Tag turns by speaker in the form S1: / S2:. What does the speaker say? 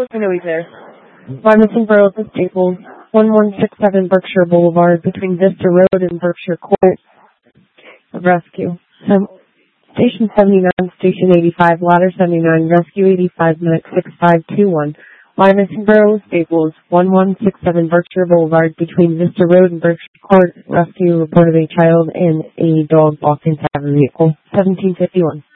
S1: I know he's there.
S2: Why missing borough of Staples, 1167 Berkshire Boulevard, between Vista Road and Berkshire Court. Rescue. Station 79, Station 85, Ladder 79, Rescue 85, Minute 6521. Why missing borough of Staples, 1167 Berkshire Boulevard, between Vista Road and Berkshire Court. Rescue reported a child and a dog walked inside of a vehicle. 1751.